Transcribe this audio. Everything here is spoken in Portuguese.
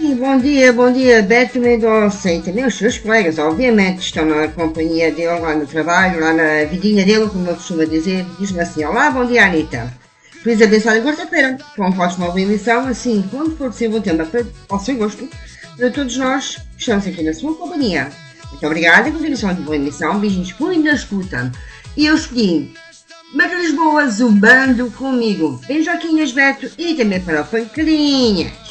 Bom dia, Beto Mendonça e também os seus colegas, obviamente, estão na companhia dele, lá no trabalho, lá na vidinha dele, como eu costumo dizer, diz-me assim, olá, bom dia, Anitta. Feliz abençoada quarta-feira, com votos uma boa emissão, assim, quando for possível, um tema para o seu gosto, para todos nós que estamos aqui na sua companhia. Muito obrigada, continuação de boa emissão, beijinhos muito na escuta. E eu escolhi Marca Lisboa, zumbando comigo. Beijoquinhas, Beto, e também para o Pancadinhas.